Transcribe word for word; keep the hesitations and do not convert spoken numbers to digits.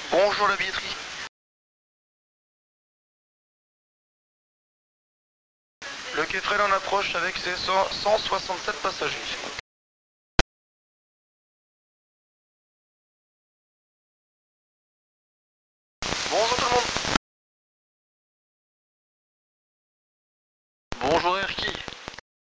Bonjour la billetterie. Le quai Fresne en approche avec ses cent soixante-sept passagers. Bonjour tout le monde. Bonjour Erki.